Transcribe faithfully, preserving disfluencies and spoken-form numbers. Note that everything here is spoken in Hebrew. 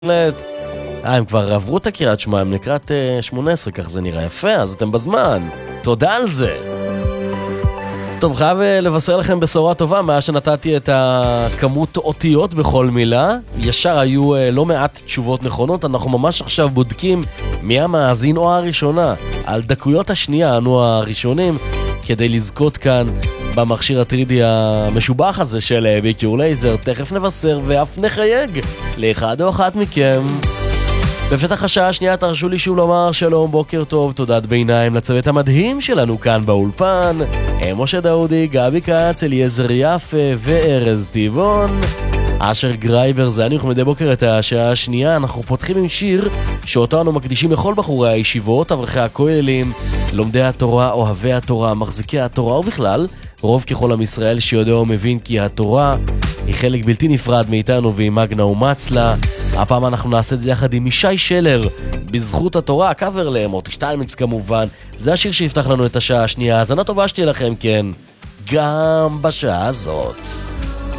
אה, הם כבר עברו את הקריאת שמע, הם לקראת שמונה עשרה, כך זה נראה יפה, אז אתם בזמן. תודה על זה. טוב, חייב לבשר לכם בשורה טובה, מאז שנתתי את הכמות אותיות בכל מילה, ישר היו לא מעט תשובות נכונות, אנחנו ממש עכשיו בודקים מי המאזין או הראשונה. על דקויות השנייה, אנו הראשונים, כדי לזכות כאן במכשיר הטרידי המשובח הזה של ביקיור לייזר. תכף נבשר ואף נחייג לאחד או אחת מכם. בפתח השעה השנייה תרשו לי שוב לומר שלום, בוקר טוב, תודת ביניים לצוות המדהים שלנו כאן באולפן, משה דאודי, גבי קץ, אליעזר יפה וארז טבעון. אשר גרייבר זה אני, מדי בוקר את השעה השנייה. אנחנו פותחים עם שיר שאותו אנו מקדישים לכל בחורי הישיבות, אברכי הכוללים, לומדי התורה, אוהבי התורה, מחזיקי התורה, ובכלל רוב ככל עם ישראל שיודע ומבין כי התורה היא חלק בלתי נפרד מאיתנו ועם מגנה ומצלה. הפעם אנחנו נעשה את זה יחד עם ישי שלר, בזכות התורה, קאבר למוטי שטיינמיץ כמובן. זה השיר שיפתח לנו את השעה השנייה, האזנה טובה שתהיה לכם, כן, גם בשעה הזאת.